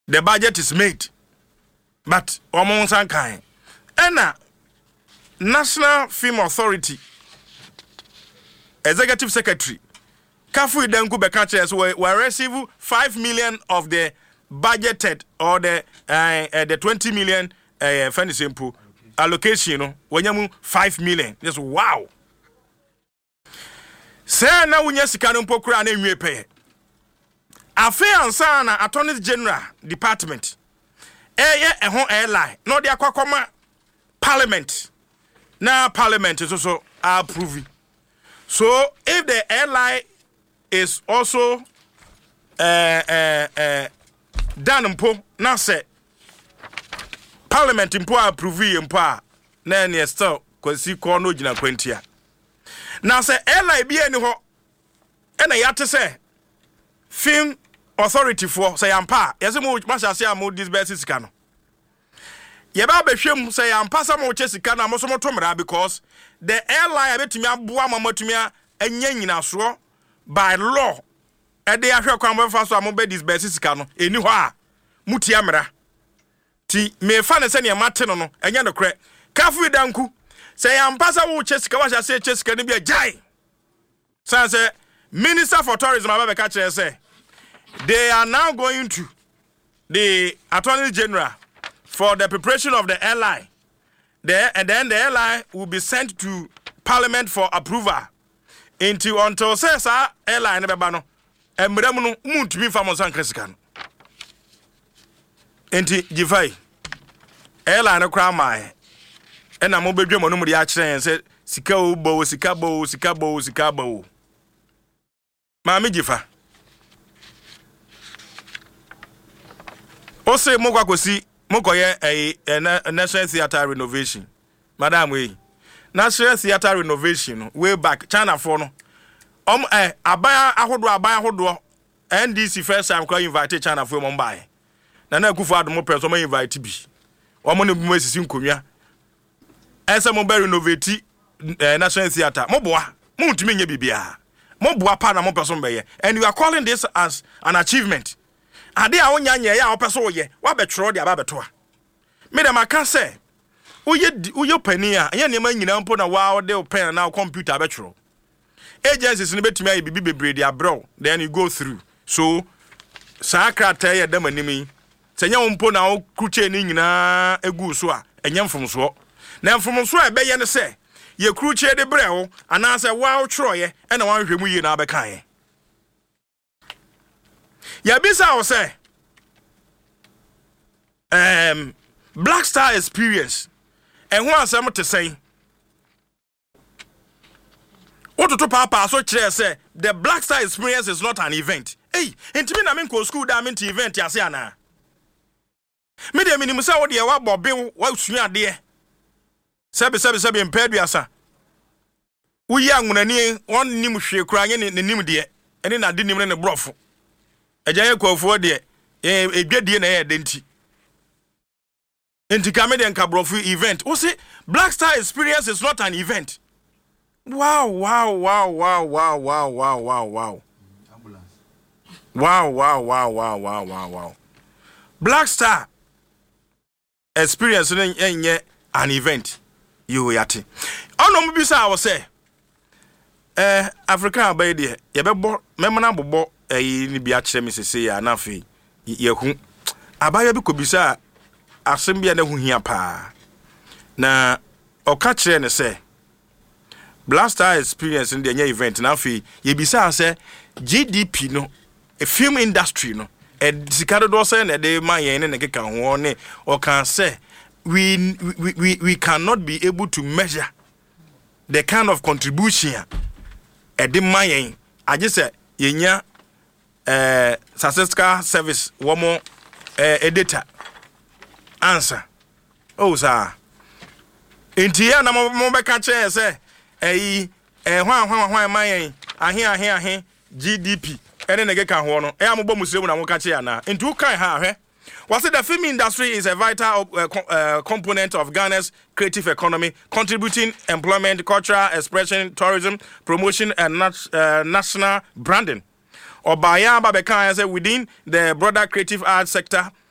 The budget is made. But Omon Sankai. And National Film Authority Executive Secretary Kafu Idenku Bekaches will receive 5 million of the budgeted or the 20 million simple allocation. When you 5 million, just wow. Say now we just can't pokra and we pay. Affair and Sana Attorney General Department. Airline. No, they are kwakoma Parliament. Now Parliament is also approving. So if the airline is also done mpo na say Parliament mpo approve mpo a na ne still kwasi ko no gina kwantia. Na say airline bi ani ho e na yate say film authority for say ampa yese mo masha say am disburse sika no ye ba behwem say ampa sa mo che sika no amoso mo tomra because the airline betumi aboa mamatumi anya nyina so by law e dey ahwe kwan mo fa so am be disburse sika no eni ho a mutia mra ti me fa ne se ne mate no no enya no kre kafu danku say ampa sa wo che sika wa say che sika no bi ajai say Minister for Tourism Ababeka Chere say they are now going to the Attorney General for the preparation of the airline. And then the airline will be sent to Parliament for approval. Until says airline nebano emremu muntumi famo sankresika no. Enti gifai airline kra mai e na mo bedwemo no mu de a kire say sika obo sika bo. Mami gifa. Ose mo kwakosi mo koye National Theatre renovation. Madam we. National Theatre renovation way back China for no. Abaya ahodo NDC first time ko invite China for mo buy. Na Akufo Addo mo person mo invite bi. Omo ne bu masisi nkonwa. Ese mo be renovate National Theatre. Mo boa. Mo ntumi nya bibia. Mo boa pa na mo person be ye. And you are calling this as an achievement. Ade a wonya nya ya opeso wo ye wa betro de aba beto a me dem aka say uye pani a enya nema nyina mpo na wa de pen na computer betro agencies ne betumi ayi bibi bebre de abro then you go through so sakrata ye dem animi senya mpo na wo kruche ni nyina egu so a enya mfomso na mfomso a be ye ne say ye kruche de bre wo ana say wa wo tro ye e na wan hwemu ye na abekan ye. Yabisa was say Black Star experience and one some to say what to papa so chair say the Black Star experience is not an event. Hey, into me na me go school da me to event ya say ana. Me dey minimum say what dey wa bobe wa sua de. Sebe impaired biasa. Wo ya ngunani won nim hwe kura nye ne nim de. Ene na de nim ne brofo. Ejaye kwafo de edwadie na ye denti enti kamede nkabrofu event wo say Black Star experience is not an event. Wow. Black Star experience enye an event you yati ono mbisa wo say Africa abay de ye bebo memana bobo ni bia kire mesese ya na fe yehu abaya bi kobisa asem bia na hu hia pa na oka kire ne se Black Star experience in the event na fe ye bisa se GDP no a film industry no e sikado do se na de man yen ne keka ho ne o can say we cannot be able to measure the kind of contribution e de man yen aje se yenya statistical service womo data answer oh sir intia na mo be ka che say hwan man ahe GDP ene nege ka ho no ambo musemu na mo ka che ana intu kan ha hwe was the film industry is a vital component of Ghana's creative economy, contributing employment, cultural expression, tourism, promotion and national branding. Obaya Babeka said within the broader creative arts sector,